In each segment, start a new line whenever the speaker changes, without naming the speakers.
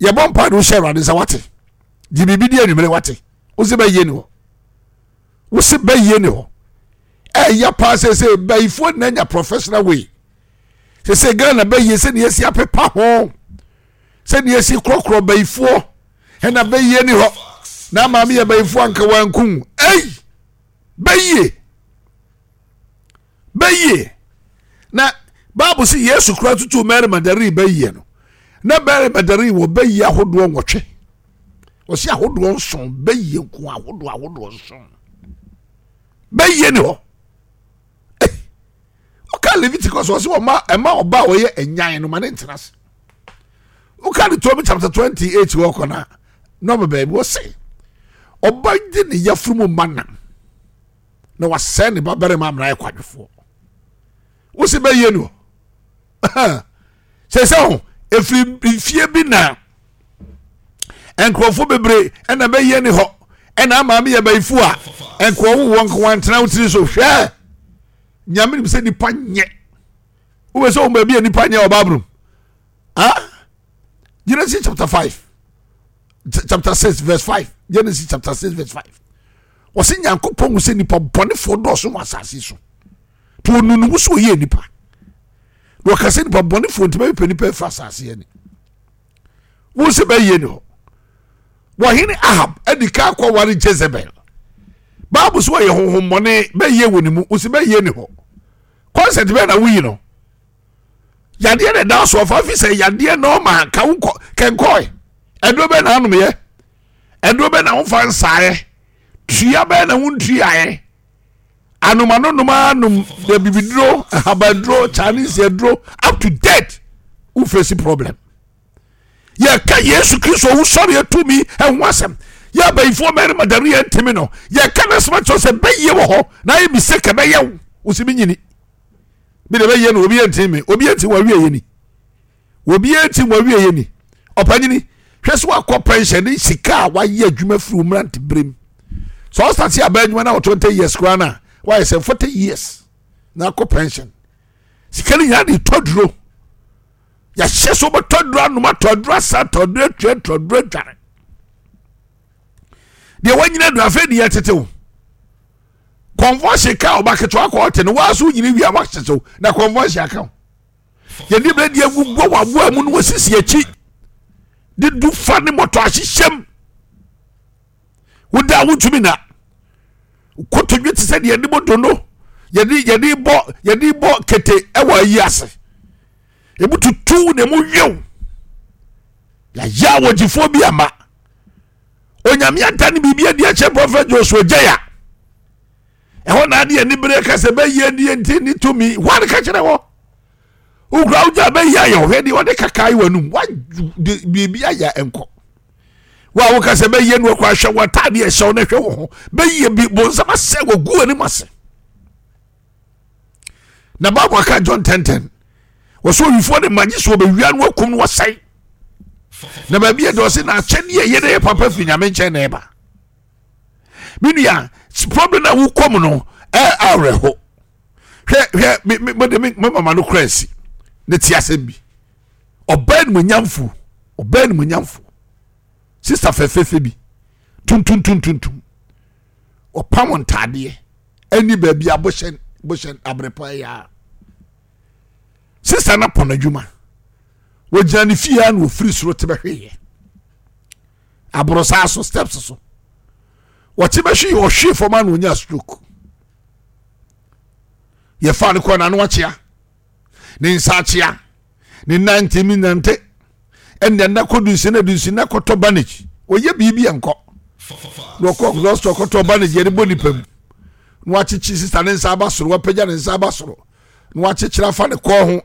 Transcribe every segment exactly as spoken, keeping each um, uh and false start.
ye bon pa do share ade sa wate di bibi di anumere wate wo se ba ye ni ho wo se ba ye ni ho eh ya pa se se ba ifo na nya professional way se se Ghana ba ye se ne yesi apepa ho se ne yesi krokro ba ifo he na ba ye ni ho na ma me ye ba ifo anka wankun eh ba ye ba ye na Bible si Yesu kura tutu Mary Magdalene ba ye no na Mary Magdalene wo ba ye ahodo nwotwe wo si ahodo nson ba ye nko ahodo ahodo nson ba ye ni ho o ka Leviticus wo si wo ma e ma oba wo ye enyan no ma ne ntenas o ka Deuteronomy chapter twenty-eight wo kona no me baby wo say oba di ne yafrumu manam na wa send ba bere ma amra ekwadwefo wo si ba ye no se se ho efri fie bi na enkrofo bebre ena ba ye ni ho ena ama me ye ba ifu a enkrofo won ko antena utiri so hwe nyame ni se nipa nye wo se o ma bi nipa nye obabrum ah Genesis chapter five chapter six verse five Genesis chapter six verse five wo se nyankopon wo se nipa bonefo do so wasase so to nunu wo so ye nipa do ka se nipa bonefo ntima be nipa fa asase ye ni wo se ba ye ni ho wo hini Ahab edika kwa wari Jezebel Bible so ye honhommone ba ye woni mu wo se ba ye ni ho concept be na wo yi no yade na da so fa fi se yade no ma ka wo kenkoi edo be na anum ye edo be na wo fa nsae tua be na wo ntuae anuma no numa num de bibidro habadro Chinese edro up to date who face problem ya ka Yesu Kristo wo sori atumi e wasem ya ba ifo Mary Magdalene ntimi no ya ka na sma cho se beye wo ho na ye miseke beye wo usimi nyini bi de beye no obi ntimi obi enti wa wie ye ni obi enti wa wie ye ni opanyini hweso akọ pension ni sika wa ye adwuma firi umrant brem so start ya ba adwuma na twenty years krana why say forty years na akọ pension sika ni ya di todro ya hyeso bo todro anuma todro sa todro twe todro dware de wanyina do afa di yetetew conversion ka obaketo akọ no waso nyini wi abaketo na conversion aka ye ni bre de agugo wabo amu no wasisi achi de du fa ne moto ahyehyem woda wutumi na kotodwe tse de ni moto no ye di ye di bo ye di bo kete ewa yi ase ebututu ne mu yew ya ya wojifo bi ama onyame atani bibia di ache prophet Joshua Jaya eho na de ni bre ka se be ye di enti ni to mi wan ka kire ho ugra uja be ya yo he di wode kakai wanum wa bibia ya enko wa wo ka se be ye no kwa hwe wata de ehye na hwe wo ho be ye bi bonsama se gogu ani mase na babu aka John ten ten wo so wifo de magi so be wian wo kum no wasai na ba bia do se na achene ye ye papa fi nyame nche na eba minua problem na wo kom no e areho hwe hwe me me mama no crazy ne ti asem bi oban mu nyamfu oban mu nyamfu sister fefefe bi tun tun tun tun tun opam ntade ani ba bia boshen boshen abrepa ya sister na ponadwuma wojani fia na ofiri soro tebehwe abrosa so steps so watibehwe o hwe for man onya stroke ye fa ne ko na no achia ne nsa achia ne ninety minute ende na kodusi na dusi na koto banage oye bibi enko no ko lost koto banage ye boni pam no achichi sister ne nsa abasoro wapaja ne nsa abasoro no achichira fa ne ko ho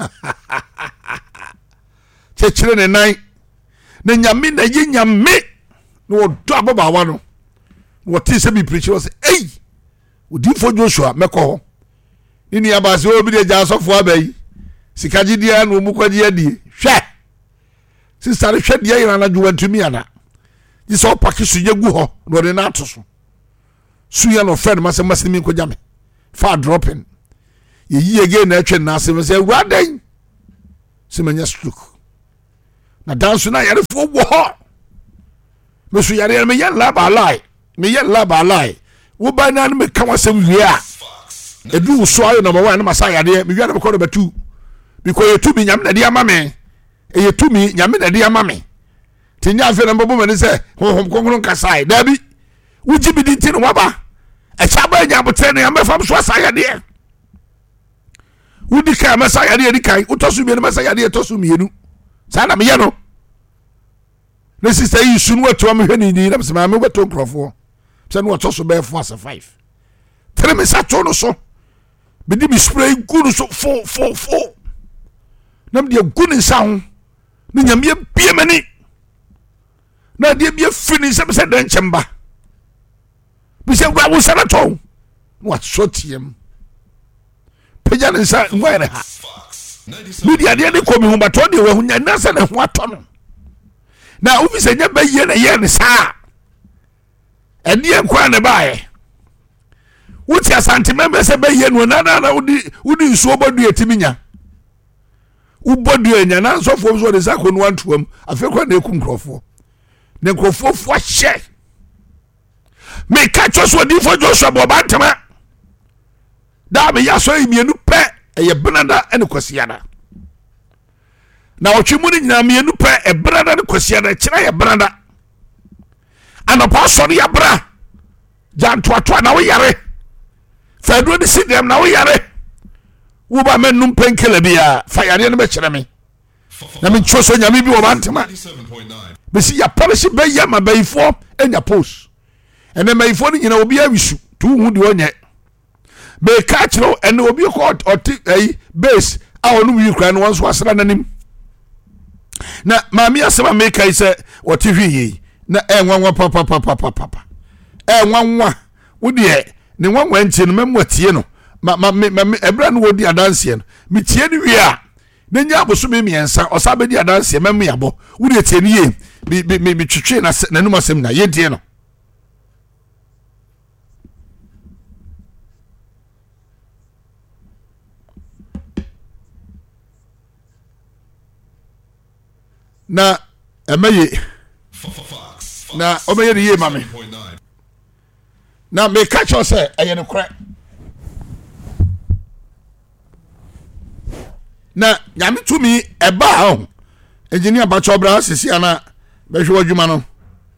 chechire ne nan ne nyame na ye nyame no do ababa wa no what is be preach was hey odi fo Joshua meko ho ni abase obi de ja asofo abai sikaji dia no mu kwaji adie hwe sister hwe dia ira na juwantumi ana ji so paki su yegu ho no de na to so su ya no friend mase mase mi kwaja me fa dropping ye yi again na atwe na ase me say raden se manya stroke na danso na yare fo wo ho me so yare me yɛ laba lai me yɛ laba lai wo ba na me ka wasɛm wie a edu so ayo number one na masa yare me wi na me kɔ number two because you tumi nyame na dia ma me e you tumi nyame na dia ma me tinya afi na mbɔ me ne sɛ honhom konkron kasai da bi wo jibi di tin wa ba e cha ba nya botre ne me fam so asa yare wo di ka masa yare di kai wo tosu bi ne masa yare tosu mienu sa na me ye no ne sister yi sunu wato am hwani ni na me me wato nkrofo se no wato so be fo as five tere me sa to no so be di me spray guru so fo fo fo nam de gunu sa ho ne nyame bie mani na de bie fini se se dan chemba bi se gwa wo sana to what so tiem peja ne sa ngwere ha media de ne komi ho bato de wo nya na sa na ho ato no na obi se nya ba ye na ye ne sa eni enkwa ne baaye wuti asante membe se ba ye no na na na udi udi nsuo bodu etiminya ubodu enya na so fo so de sa ko no antoam afi kwa na ekum krofo ne krofo fo hye me ka choso di fo Joshua bo bantama da be ya so imienu pe eye benada ene kwasiada na otwimu ni nyina mienu pe e benada ne kwasiada kira ye benada anopa so ya bra janto ato na wo yare fadro de sidem na wo yare wo ba menum penkele bia fa yare ne be kire me na me choso nyame bi wo bantama be si ya polish be ya ma bayfo enya post ene bayfo ni nyina obi awisu tu hu de onye be catch no ene obi ko oti eh base a onu wi kra no wonso asra nanim na mami asema me kai se oti hwi na enwanwa papa papa papa enwanwa wo de ne nwanwa ntie no memwatie no ma ma ebra no wodi adanse no me tie ni wi a na nya aboso me miensa osa di adanse mem yabo wo de tie ni ye bi bi twetwe na nanum asem na ye die no na emaye na omeye de ye mame na me catch us say eye ne kra na nyame tumi eba ho engineer Bacho Bra sisi ana behwe adwuma no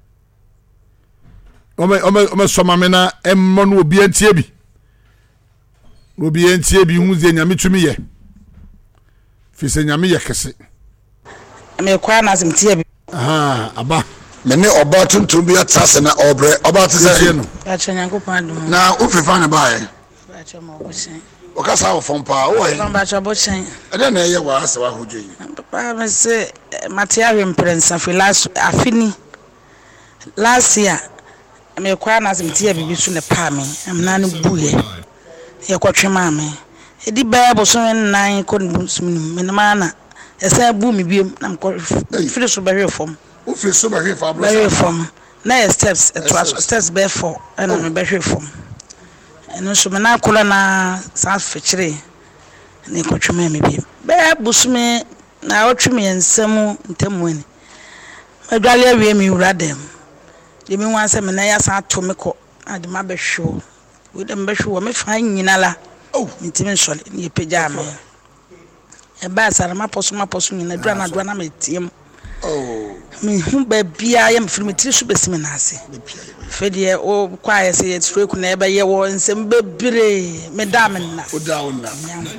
ome ome ome soma me na emmo no obi antie bi obi antie bi hu ze nyame tumi ye fi se nyame ye kese me kwa na simtie bi aha aba me ne oba tuntum bi atase na obre oba tse no
acha nyankopon dum
na ofifa ne bae
acha mo bosen
o ka sa ofon pa o ye
ba acha bosen
ade na ye wa ase wa hojo yi
papa me se material imprensa filas afini last year me kwa na simtie bi su ne pa me amna ne buye ye kwatwema me edi ba boson nan ko sum me na mana esa bu mi biem na mko firi so behwe fom o firi so behwe fom behwe fom na steps steps be four na me behwe fom eno so me na kola na sa fechire na ikotwema me biem be busumi na otweme ensem ntemu ani madwale awie mi uradem de mi wanse me na ya sa to me ko ade ma behwe wo de me behwe me fa nyinala oh ntimi nsole ni pejaa me e ba sara maposo maposo nyina dura na dura na metiem oh me hu ba bia ya mfiri metiri so besime na ase fedie o kwa ya se yetro ku na e ba ye wo nsem bebire me da me na o da wona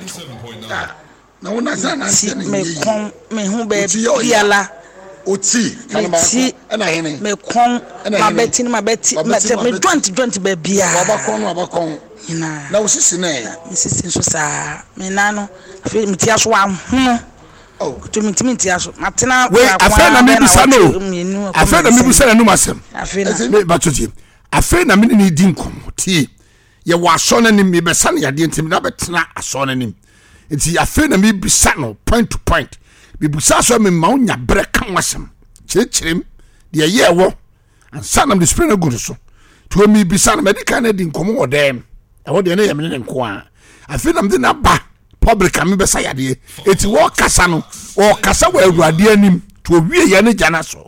na wona sa na ase me kon me hu ba bia la
oti kana ba na hene
me kon ma beti ni ma beti me joint joint ba bia
ba kon ba kon
ina
na usisi na e
misisi so sa me nano afi mitia so ahunu oh to mitimi tia so matena
we afa na me bisa no afa na me bisa na no masem
afi na
me batotie afa na me ni di nkom tie ye wa so na ni me besa na yade ntim na betena aso na nim enti afa na me bisa no point to point me bisa so me ma onya bre kan wasem chirechirem de ye wo ansa na me spray na gudu so to me bisa na me di kan na di nkom wo dem e wo de na ye me ne nko a afa na me na ba public am be say yade eti wo kasa no wo kasa wa awurade anim to wie ye ne jana so